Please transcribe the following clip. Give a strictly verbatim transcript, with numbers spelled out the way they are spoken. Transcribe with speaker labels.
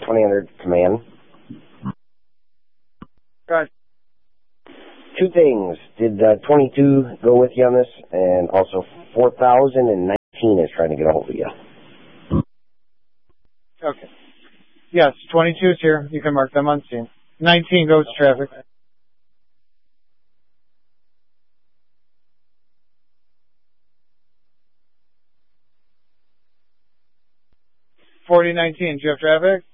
Speaker 1: twenty hundred command.
Speaker 2: Good.
Speaker 1: Two things. Did uh, twenty-two go with you on this? And also four thousand nineteen is trying to get a hold of you.
Speaker 2: Okay. Yes, twenty-two is here. You can mark them on scene. nineteen goes to traffic. forty nineteen, do you have traffic?